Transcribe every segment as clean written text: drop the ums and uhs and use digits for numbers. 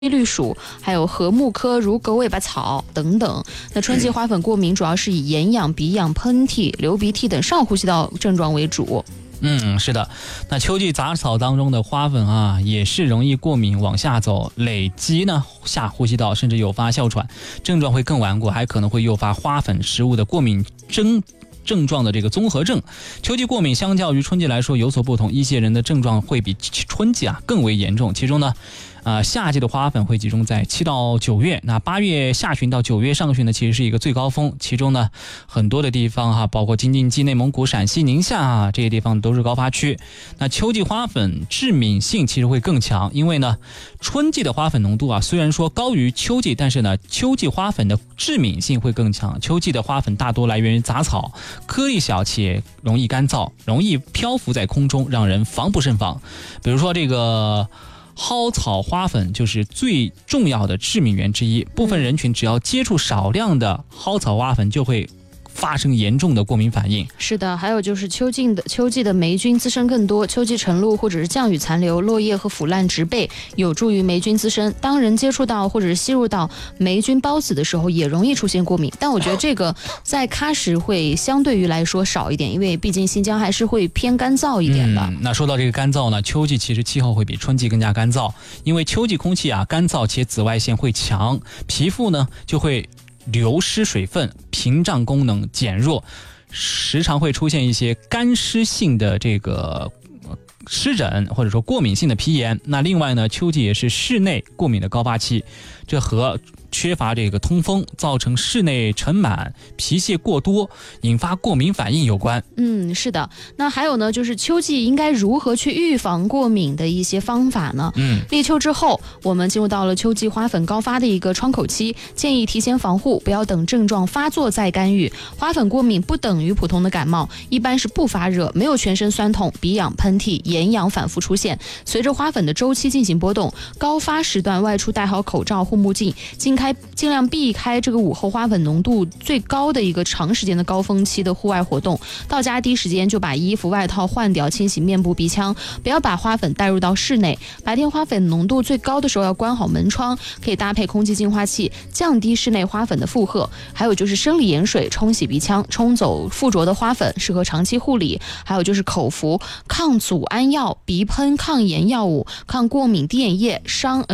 绿属，还有禾木科如狗尾巴草等等。那春季花粉过敏主要是以眼痒、鼻痒、喷嚏、流鼻涕等上呼吸道症状为主。 是的。那秋季杂草当中的花粉啊，也是容易过敏往下走，累积呢下呼吸道，甚至诱发哮喘，症状会更顽固，还可能会诱发花粉食物的过敏症状的这个综合症。秋季过敏相较于春季来说有所不同，一些人的症状会比春季更为严重。其中呢夏季的花粉会集中在7到9月，那8月下旬到9月上旬呢，其实是一个最高峰。其中呢，很多的地方包括京津冀、内蒙古、陕西、宁夏这些地方都是高发区。那秋季花粉致敏性其实会更强，因为呢，春季的花粉浓度虽然说高于秋季，但是呢，秋季花粉的致敏性会更强。秋季的花粉大多来源于杂草，颗粒小且容易干燥，容易漂浮在空中，让人防不胜防。比如说这个蒿草花粉就是最重要的致敏源之一，部分人群只要接触少量的蒿草花粉就会发生严重的过敏反应。 是的，还有就是秋季的霉菌滋生更多，秋季晨露或者是降雨残留、落叶和腐烂植被有助于霉菌滋生。当人接触到或者是吸入到霉菌孢子的时候，也容易出现过敏。但我觉得这个在喀什会相对于来说少一点，因为毕竟新疆还是会偏干燥一点的。 那说到这个干燥呢，秋季其实气候会比春季更加干燥，因为秋季空气干燥且紫外线会强，皮肤呢就会流失水分，屏障功能减弱，时常会出现一些干湿性的这个湿疹或者说过敏性的皮炎。那另外呢，秋季也是室内过敏的高发期，这和缺乏这个通风，造成室内尘螨、皮屑过多，引发过敏反应有关。 是的。那还有呢，就是秋季应该如何去预防过敏的一些方法呢？立秋之后，我们进入到了秋季花粉高发的一个窗口期，建议提前防护，不要等症状发作再干预。花粉过敏不等于普通的感冒，一般是不发热，没有全身酸痛、鼻痒、喷嚏、眼痒反复出现。随着花粉的周期进行波动，高发时段外出戴好口罩、护目镜，尽量避开这个午后花粉浓度最高的一个长时间的高峰期的户外活动。到家第一时间就把衣服外套换掉，清洗面部鼻腔，不要把花粉带入到室内。白天花粉浓度最高的时候要关好门窗，可以搭配空气净化器，降低室内花粉的负荷。还有就是生理盐水冲洗鼻腔，冲走附着的花粉，适合长期护理。还有就是口服抗组胺药、鼻喷抗炎药物、抗过敏滴眼液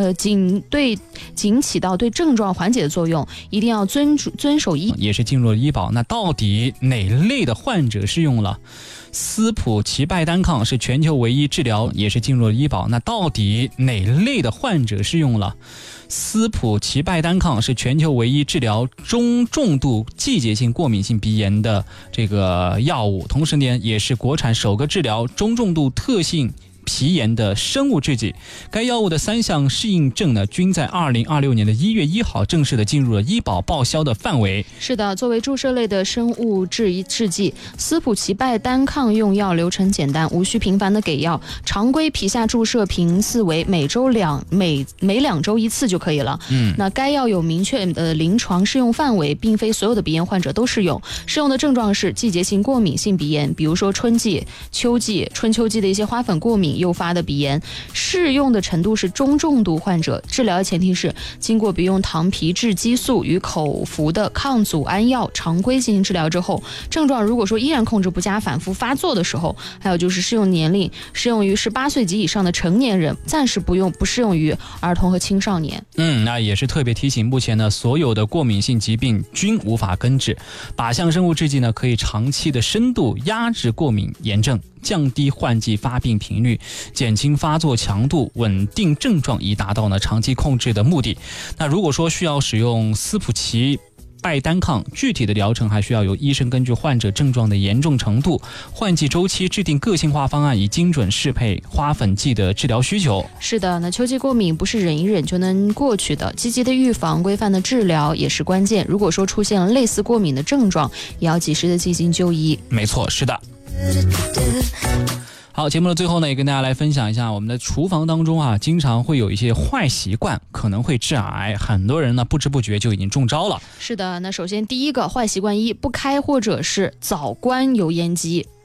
仅起到对症状缓解的作用，一定要遵守也是进入了医保。那到底哪类的患者适用了斯普齐拜单抗是全球唯一治疗，也是进入了医保。那到底哪类的患者适用了斯普齐拜单抗是全球唯一治疗中重度季节性过敏性鼻炎的这个药物，同时呢也是国产首个治疗中重度特性皮炎的生物制剂。该药物的3项适应症呢，均在2026年的1月1号正式的进入了医保报销的范围。 是的，作为注射类的生物制剂，斯普齐拜单抗用药流程简单，无需频繁的给药，常规皮下注射频次为每2周1次就可以了。那该药有明确的临床适用范围，并非所有的鼻炎患者都适用。适用的症状是季节性过敏性鼻炎，比如说春季、秋季、春秋季的一些花粉过敏诱发的鼻炎，适用的程度是中重度患者。治疗的前提是经过鼻用糖皮质激素与口服的抗组胺药常规进行治疗之后，症状如果说依然控制不佳、反复发作的时候，还有就是适用年龄适用于18岁及以上的成年人，暂时不适用于儿童和青少年。 那也是特别提醒，目前呢所有的过敏性疾病均无法根治，靶向生物制剂呢可以长期的深度压制过敏炎症，降低换季发病频率，减轻发作强度，稳定症状，以达到呢长期控制的目的。那如果说需要使用斯普齐拜单抗，具体的疗程还需要由医生根据患者症状的严重程度、换季周期制定个性化方案，以精准适配花粉剂的治疗需求。 是的，那秋季过敏不是忍一忍就能过去的，积极的预防、规范的治疗也是关键。如果说出现了类似过敏的症状，也要及时的进行就医。 没错，是的。好，节目的最后呢，也跟大家来分享一下，我们的厨房当中经常会有一些坏习惯，可能会致癌，很多人呢不知不觉就已经中招了。 是的，那首先第一个坏习惯1，不开或者是早关油烟机。